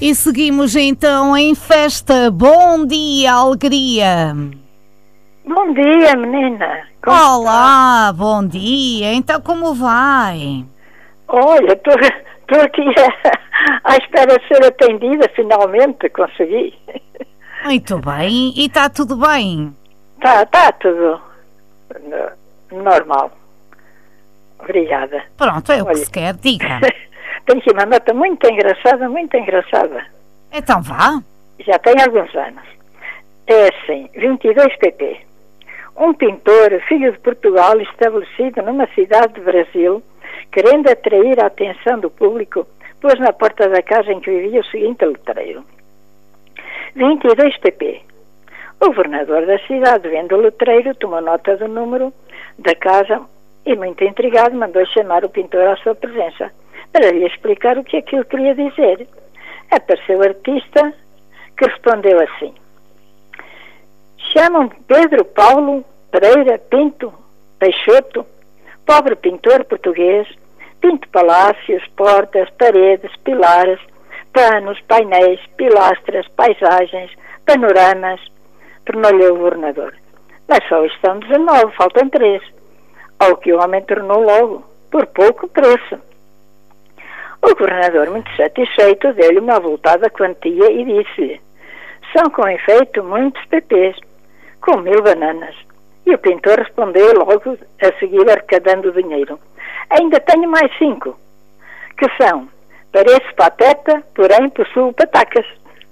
E seguimos então em festa. Bom dia, alegria. Bom dia, menina. Como Olá, está? Bom dia. Então como vai? Olha, estou aqui à espera de ser atendida, finalmente consegui. Muito bem. E está tudo bem? Tá tudo normal. Obrigada. Pronto, é o que se quer, diga. Tenho aqui uma nota muito engraçada, muito engraçada. Então vá. Já tem alguns anos. É assim, 22 pp. Um pintor, filho de Portugal, estabelecido numa cidade de Brasil, querendo atrair a atenção do público, pôs na porta da casa em que vivia o seguinte letreiro. 22 pp. O governador da cidade, vendo o letreiro, tomou nota do número da casa e, muito intrigado, mandou chamar o pintor à sua presença para lhe explicar o que aquilo queria dizer. Apareceu o artista, que respondeu assim: chamam Pedro Paulo Pereira Pinto Peixoto, pobre pintor português, pinto palácios, portas, paredes, pilares, panos, painéis, pilastras, paisagens, panoramas, tornou-lhe o governador. Mas só estão 19, faltam 3. Ao que o homem tornou logo, por pouco preço. O governador, muito satisfeito, deu-lhe uma avultada quantia e disse-lhe: são com efeito muitos pepês, com 1000 bananas. E o pintor respondeu logo a seguir, arrecadando o dinheiro: ainda tenho mais 5, que são: pareço pateta, porém possuo patacas.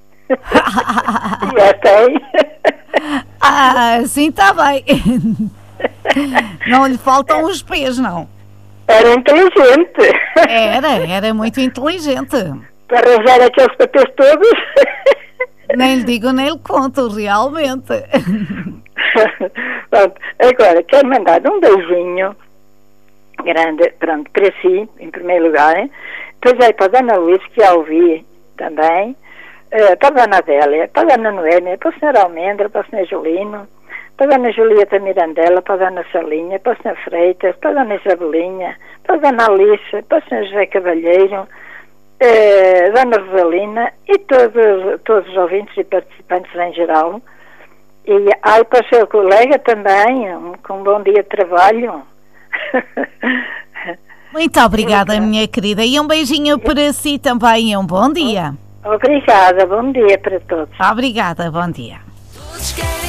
E até sim, está bem. Não lhe faltam os pés, não. Era inteligente. Era muito inteligente. Para arranjar aqueles papéis todos. Nem lhe digo, nem lhe conto, realmente. Pronto, agora, quero mandar um beijinho grande, pronto, para si, em primeiro lugar, hein? Depois aí para a Dona Luís, que já ouvi também, para a Dona Adélia, para a Dona Noémia, para o Sr. Almendra, para o Sr. Julino, para a Dona Julieta Mirandela, para a Dona Salinha, para o Sr. Freitas, para a Dona Isabelinha, para a Dona Alice, para o Sr. José Cavalheiro, Dona Rosalina e todos os ouvintes e participantes em geral. E para o seu colega também, com um bom dia de trabalho. Muito obrigada, minha querida. E um beijinho para si também. Um bom dia. Obrigada, bom dia para todos. Obrigada, bom dia.